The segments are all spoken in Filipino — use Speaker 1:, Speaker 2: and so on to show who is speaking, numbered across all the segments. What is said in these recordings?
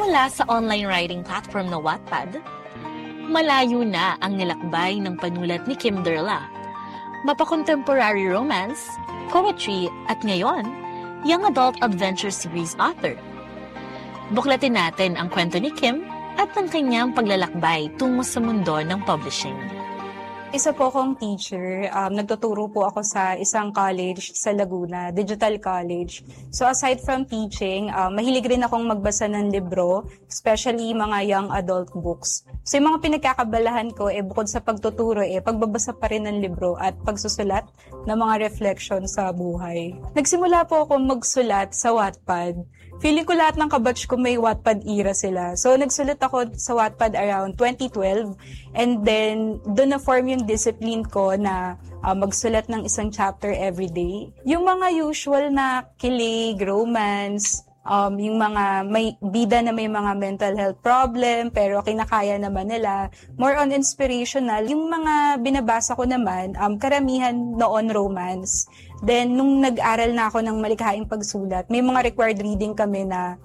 Speaker 1: Mula sa online writing platform na Wattpad, malayo na ang nilakbay ng panulat ni Kim Derla. Mapa-contemporary romance, poetry, at ngayon, young adult adventure series author. Buklatin natin ang kwento ni Kim at ng kanyang paglalakbay tungo sa mundo ng publishing.
Speaker 2: Isa po akong teacher. Nagtuturo po ako sa isang college sa Laguna, Digital College. So aside from teaching, mahilig rin akong magbasa ng libro, especially mga young adult books. So yung mga pinagkakabalahan ko, bukod sa pagtuturo, pagbabasa pa rin ng libro at pagsusulat ng mga reflection sa buhay. Nagsimula po akong magsulat sa Wattpad. Feeling ko lahat ng kabatch ko may Wattpad era sila. So, nagsulat ako sa Wattpad around 2012 and then doon na-form yung discipline ko na magsulat ng isang chapter every day. Yung mga usual na kilig, romance, yung mga may bida na may mga mental health problem pero kinakaya naman nila, more on inspirational. Yung mga binabasa ko naman, karamihan noon romance. Then, nung nag-aral na ako ng malikhaing pagsulat, may mga required reading kami na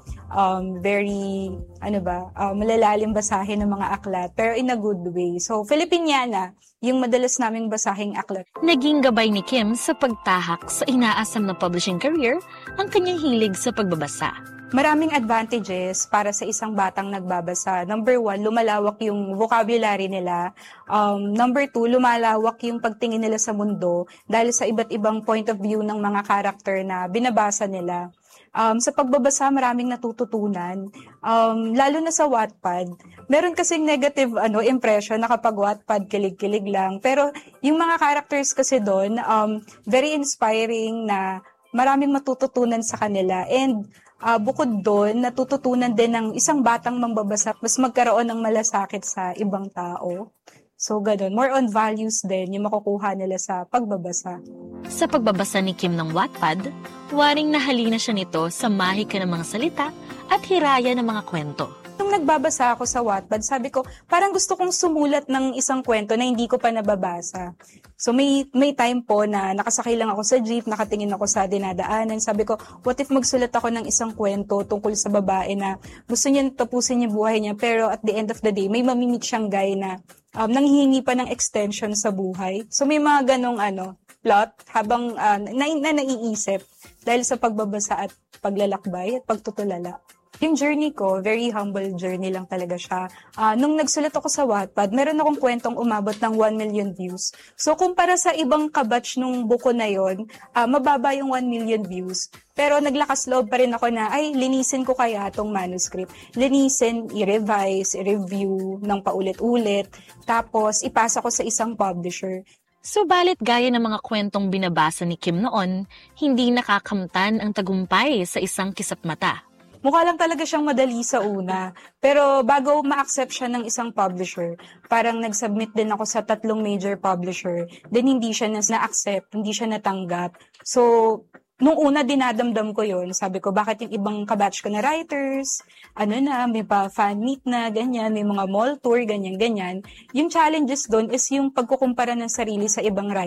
Speaker 2: very, malalalim basahin ng mga aklat, pero in a good way. So, Filipiniana, yung madalas naming basahing aklat.
Speaker 1: Naging gabay ni Kim sa pagtahak sa inaasam na publishing career ang kanyang hilig sa pagbabasa.
Speaker 2: Maraming advantages para sa isang batang nagbabasa. Number 1, lumalawak yung vocabulary nila. Number 2, lumalawak yung pagtingin nila sa mundo dahil sa iba't ibang point of view ng mga character na binabasa nila. Sa pagbabasa, maraming natututunan. Lalo na sa Wattpad. Meron kasing negative impression na kapag Wattpad, kilig-kilig lang. Pero yung mga characters kasi doon, very inspiring na maraming matututunan sa kanila. And bukod doon, natututunan din ng isang batang mambabasa, mas magkaroon ng malasakit sa ibang tao. So, ganun. More on values din yung makukuha nila sa pagbabasa.
Speaker 1: Sa pagbabasa ni Kim ng Wattpad, waring nahalina siya nito sa mahika ng mga salita at hiraya ng mga kwento.
Speaker 2: Nung nagbabasa ako sa Wattpad, sabi ko, parang gusto kong sumulat ng isang kwento na hindi ko pa nababasa. So may time po na nakasakay lang ako sa jeep, nakatingin ako sa dinadaanan. Sabi ko, what if magsulat ako ng isang kwento tungkol sa babae na gusto niya tapusin yung buhay niya, pero at the end of the day, may mamimit siyang guy na nanghihingi pa ng extension sa buhay. So may mga ganong plot habang naiisip dahil sa pagbabasa at paglalakbay at pagtutulala. Yung journey ko, very humble journey lang talaga siya. Nung nagsulat ako sa Wattpad, meron akong kwentong umabot ng 1 million views. So, kumpara sa ibang kabatch nung buko na yon, mababa yung 1 million views. Pero naglakas loob pa rin ako na, linisin ko kaya itong manuscript. Linisin, i-revise, i-review ng paulit-ulit. Tapos, ipasa ko sa isang publisher.
Speaker 1: Subalit gaya ng mga kwentong binabasa ni Kim noon, hindi nakakamtan ang tagumpay sa isang kisap mata.
Speaker 2: Mukha lang talaga siyang madali sa una. Pero bago ma-accept siya ng isang publisher, parang nag-submit din ako sa 3 major publisher. Then hindi siya na-accept, hindi siya natanggap. So, nung una dinadamdam ko yon, sabi ko, bakit yung ibang kabatch ko na writers, may pa fan meet na, ganyan, may mga mall tour, ganyan-ganyan. Yung challenges doon is yung pagkukumpara ng sarili sa ibang writers.